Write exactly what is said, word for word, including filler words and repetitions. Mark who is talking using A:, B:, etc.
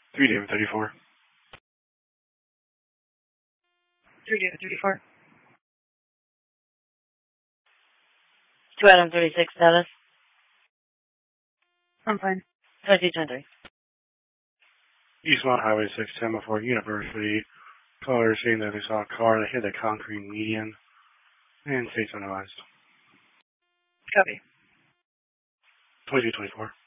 A: three David thirty-four.
B: three David thirty-four.
C: two Adam thirty-six, Dallas.
B: I'm fine.
C: twenty ten three.
A: Eastmont Highway six ten before University. Caller saying that they saw a car that hit a concrete median and states unadvised.
B: Copy.
A: twenty-two twenty-four.